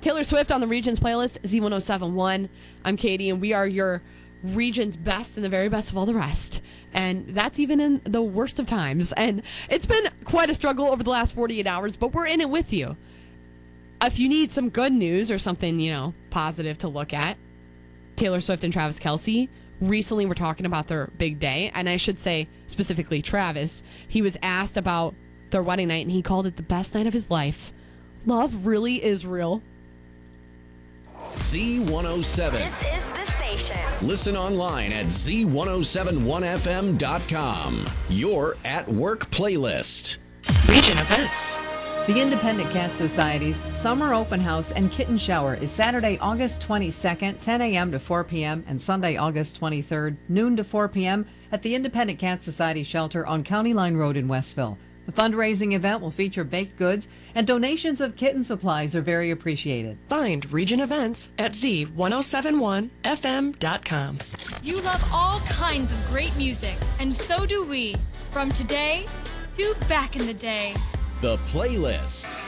Taylor Swift on the Regions playlist, Z1071. I'm Katie, and we are your Region's best and the very best of all the rest. And that's even in the worst of times. And it's been quite a struggle over the last 48 hours, but we're in it with you. If you need some good news or something, positive to look at, Taylor Swift and Travis Kelce recently were talking about their big day. And I should say specifically Travis. He was asked about their wedding night, and he called it the best night of his life. Love really is real. Z107. This is the station. Listen online at z1071fm.com. Your at work playlist. Region events. The Independent Cat Society's Summer Open House and Kitten Shower is Saturday, August 22nd, 10 a.m. to 4 p.m. and Sunday, August 23rd, noon to 4 p.m. at the Independent Cat Society Shelter on County Line Road in Westville. The fundraising event will feature baked goods, and donations of kitten supplies are very appreciated. Find Region events at z1071fm.com. You love all kinds of great music, and so do we. From today to back in the day. The playlist.